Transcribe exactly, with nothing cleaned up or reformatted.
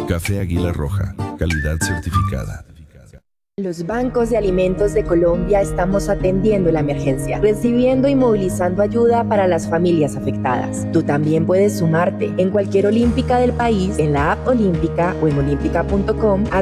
Café Águila Roja, calidad certificada. Los bancos de alimentos de Colombia estamos atendiendo la emergencia, recibiendo y movilizando ayuda para las familias afectadas. Tú también puedes sumarte en cualquier olímpica del país, en la app Olímpica o en olímpica punto com.